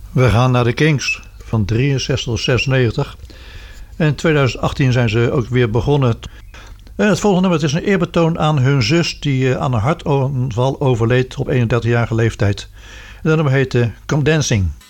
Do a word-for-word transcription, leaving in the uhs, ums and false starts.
We gaan naar de Kings van drieënzestig tot zesennegentig. En in tweeduizend achttien zijn ze ook weer begonnen. En het volgende nummer is een eerbetoon aan hun zus die aan een hartaanval overleed op eenendertigjarige leeftijd. En dat nummer heet Come Dancing.